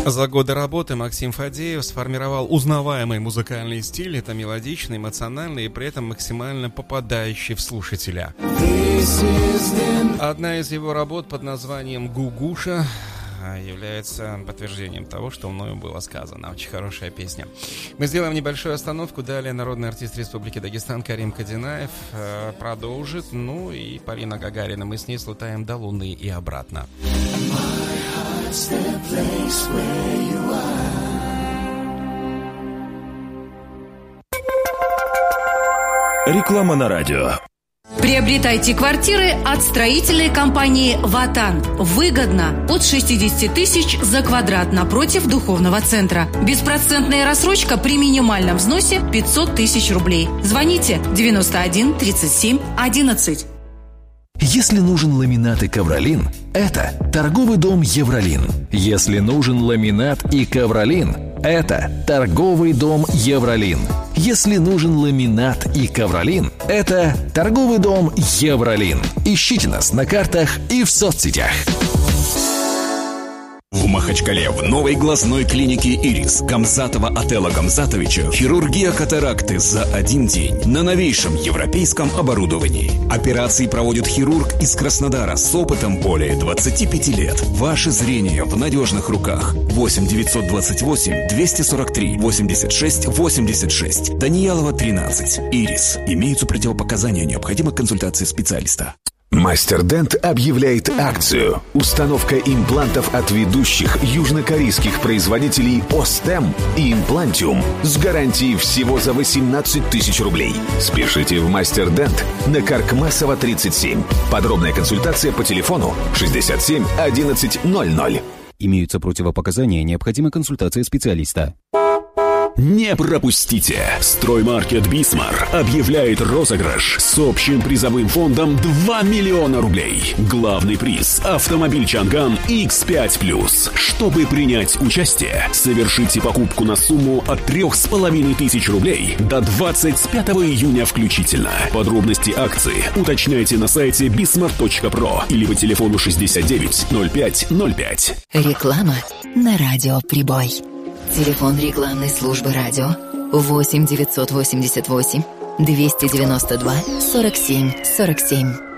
За годы работы Максим Фадеев сформировал узнаваемый музыкальный стиль. Это мелодичный, эмоциональный и при этом максимально попадающий в слушателя. Одна из его работ под названием «Гугуша» является подтверждением того, что мною было сказано. Очень хорошая песня. Мы сделаем небольшую остановку. Далее народный артист Республики Дагестан Карим Кадинаев продолжит. Ну и Полина Гагарина. Мы с ней слетаем до Луны и обратно. Реклама на радио. Приобретайте квартиры от строительной компании «Ватан». Выгодно. От 60 тысяч за квадрат напротив духовного центра. Беспроцентная рассрочка при минимальном взносе 500 тысяч рублей. Звоните 91 37 11. Если нужен ламинат и ковролин, это торговый дом «Евролин». Если нужен ламинат и ковролин, это торговый дом «Евролин». Если нужен ламинат и ковролин, это торговый дом «Евролин». Ищите нас на картах и в соцсетях. В Махачкале в новой глазной клинике «Ирис» Гамзатова Отелла Гамзатовича хирургия катаракты за один день на новейшем европейском оборудовании. Операции проводит хирург из Краснодара с опытом более 25 лет. Ваше зрение в надежных руках. 8 928 243 86 86. Даниялова, 13. «Ирис». Имеются противопоказания, необходима консультация специалиста. Мастер Дент объявляет акцию. Установка имплантов от ведущих южнокорейских производителей Остем и Имплантиум с гарантией всего за 18 тысяч рублей. Спешите в Мастер Дент на Каркмасова, 37. Подробная консультация по телефону 67 11 00. Имеются противопоказания, необходима консультация специалиста. Не пропустите! Строймаркет «Бисмар» объявляет розыгрыш с общим призовым фондом 2 миллиона рублей. Главный приз – автомобиль «Чанган» X5+. Чтобы принять участие, совершите покупку на сумму от 3500 рублей до 25 июня включительно. Подробности акции уточняйте на сайте bismart.pro или по телефону 69 05 05. Реклама на радио «Прибой». Телефон рекламной службы радио 8 988 292 47 47.